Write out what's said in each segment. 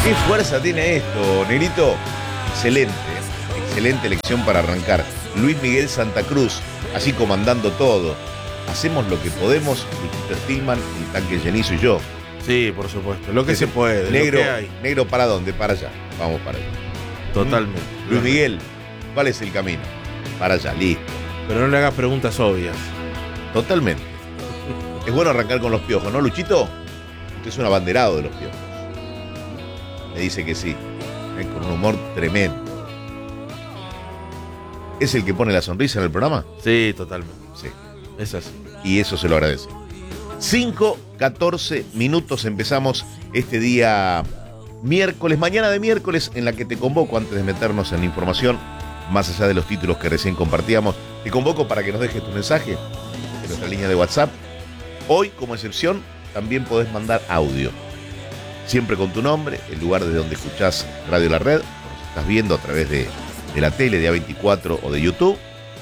Qué fuerza tiene esto, Negrito. Excelente, excelente elección para arrancar. Luis Miguel Santa Cruz, así comandando todo. Hacemos lo que podemos, Mr. Tillman, el Tanque Llenizo y yo. Sí, por supuesto. Lo que se puede. Negro, lo que hay. negro, ¿para dónde? Para allá. Vamos para allá. Totalmente. Luis Miguel, ¿cuál es el camino? Para allá, listo. Pero no le hagas preguntas obvias. Totalmente. Es bueno arrancar con los piojos, ¿no, Luchito? Usted es un abanderado de los piojos. Me dice que sí. Con un humor tremendo. ¿Es el que pone la sonrisa en el programa? Sí, totalmente. Sí. Es así. Y eso se lo agradece. 5:14 minutos empezamos este día miércoles, mañana de miércoles, en la que te convoco, antes de meternos en la información, más allá de los títulos que recién compartíamos, te convoco para que nos dejes tu mensaje en nuestra línea de WhatsApp. Hoy, como excepción, también podés mandar audio. Siempre con tu nombre, el lugar desde donde escuchás Radio La Red, o nos estás viendo a través de la tele, de A24 o de YouTube.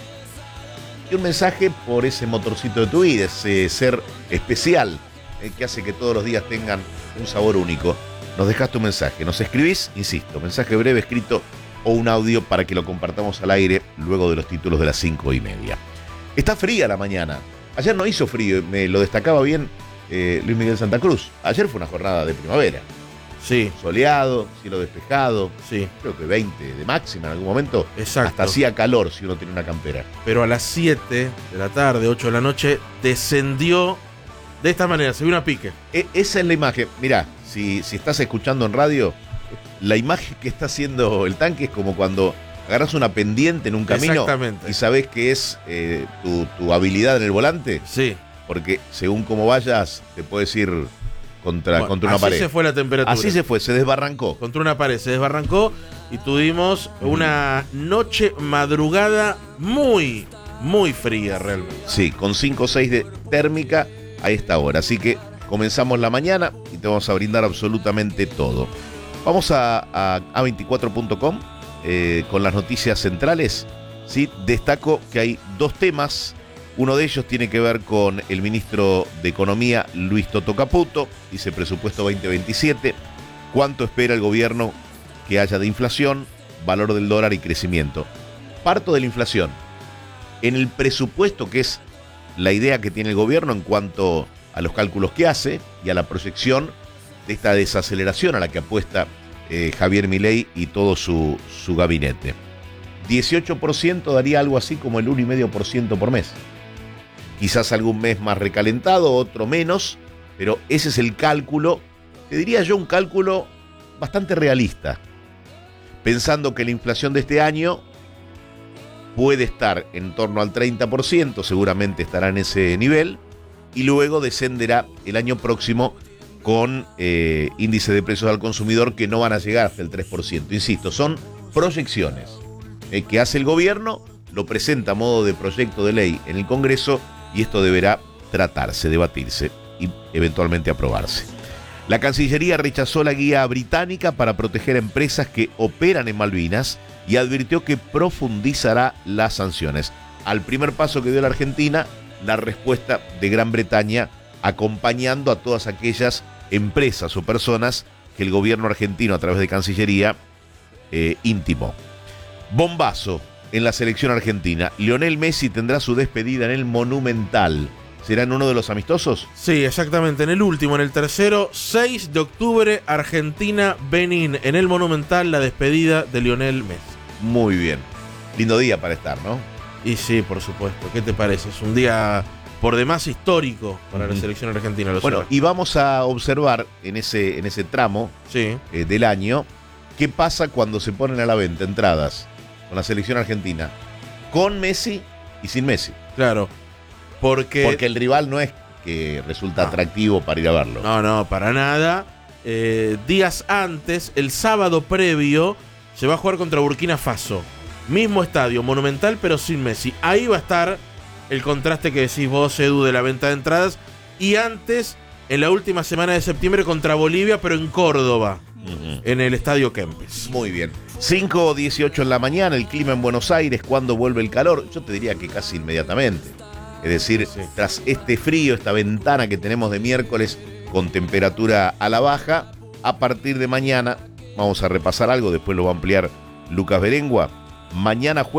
Y un mensaje por ese motorcito de tu vida, ese ser especial, que hace que todos los días tengan un sabor único. Nos dejás tu mensaje, nos escribís, insisto, mensaje breve, escrito o un audio para que lo compartamos al aire luego de los títulos de las 5:30. Está fría la mañana. Ayer no hizo frío, me lo destacaba bien Luis Miguel Santa Cruz. Ayer fue una jornada de primavera. Sí. Soleado, cielo despejado. Sí. Creo que 20 de máxima en algún momento. Exacto. Hasta hacía calor si uno tenía una campera. Pero a las 7 de la tarde, 8 de la noche, descendió de esta manera. Se vio una pique. Esa es la imagen. Mirá, si estás escuchando en radio, la imagen que está haciendo el tanque es como cuando agarras una pendiente en un camino. Exactamente. Y sabés que es tu habilidad en el volante. Sí. Porque según cómo vayas, te puedes ir contra una pared. Así se fue la temperatura. Así se fue, se desbarrancó. Contra una pared, se desbarrancó y tuvimos una noche madrugada muy, muy fría realmente. Sí, con 5 o 6 de térmica a esta hora. Así que comenzamos la mañana y te vamos a brindar absolutamente todo. Vamos a A24.com con las noticias centrales. ¿Sí? Destaco que hay dos temas. Uno de ellos tiene que ver con el ministro de Economía, Luis Toto Caputo. Dice presupuesto 2027. ¿Cuánto espera el gobierno que haya de inflación, valor del dólar y crecimiento? Parto de la inflación. En el presupuesto, que es la idea que tiene el gobierno en cuanto a los cálculos que hace y a la proyección de esta desaceleración a la que apuesta Javier Milei y todo su gabinete. 18% daría algo así como el 1,5% por mes. Quizás algún mes más recalentado, otro menos, pero ese es el cálculo, te diría yo un cálculo bastante realista, pensando que la inflación de este año puede estar en torno al 30%, seguramente estará en ese nivel, y luego descenderá el año próximo con índice de precios al consumidor que no van a llegar hasta el 3%. Insisto, son proyecciones que hace el gobierno, lo presenta a modo de proyecto de ley en el Congreso y esto deberá tratarse, debatirse y eventualmente aprobarse. La Cancillería rechazó la guía británica para proteger a empresas que operan en Malvinas y advirtió que profundizará las sanciones. Al primer paso que dio la Argentina, la respuesta de Gran Bretaña acompañando a todas aquellas empresas o personas que el gobierno argentino a través de Cancillería intimó. Bombazo en la selección argentina. Lionel Messi tendrá su despedida en el Monumental. ¿Será en uno de los amistosos? Sí, exactamente, en el último, en el tercero, 6 de octubre, Argentina-Benín, en el Monumental, la despedida de Lionel Messi. Muy bien. Lindo día para estar, ¿no? Y sí, por supuesto. ¿Qué te parece? Es un día por demás histórico para la selección argentina. Bueno, y vamos a observar en ese tramo sí. Del año qué pasa cuando se ponen a la venta entradas con la selección argentina, con Messi y sin Messi. Claro. Porque el rival no es que resulta atractivo para ir a verlo. No, para nada. Días antes, el sábado previo, se va a jugar contra Burkina Faso. Mismo estadio, Monumental, pero sin Messi. Ahí va a estar el contraste que decís vos, Edu, de la venta de entradas. Y antes, en la última semana de septiembre, contra Bolivia, pero en Córdoba, en el Estadio Kempes. Muy bien. 5:18 en la mañana, el clima en Buenos Aires, ¿cuándo vuelve el calor? Yo te diría que casi inmediatamente. Es decir, sí, tras este frío, esta ventana que tenemos de miércoles con temperatura a la baja, a partir de mañana vamos a repasar algo, después lo va a ampliar Lucas Berengua. Mañana jueves